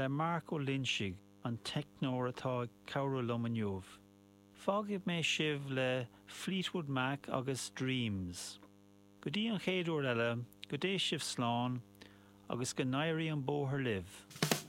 Marco Lynchig an technóir atá cabhrú lom aniuh. Fágfadh mé sibh le Fleetwood Mac agus Dreams. Go dtí an chéadúir eile, go dté sibh slán agus go n-éirí an bóthar libh.